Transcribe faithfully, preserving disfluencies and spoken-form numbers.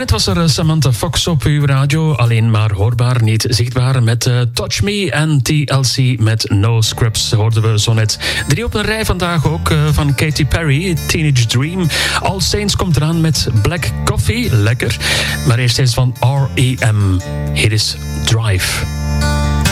Daarnet was er Samantha Fox op uw radio, alleen maar hoorbaar, niet zichtbaar, met uh, Touch Me en T L C met No Scrubs, hoorden we zo net. Drie op een rij vandaag ook uh, van Katy Perry, Teenage Dream. All Saints komt eraan met Black Coffee, lekker. Maar eerst eens van R E M. Hier is Drive.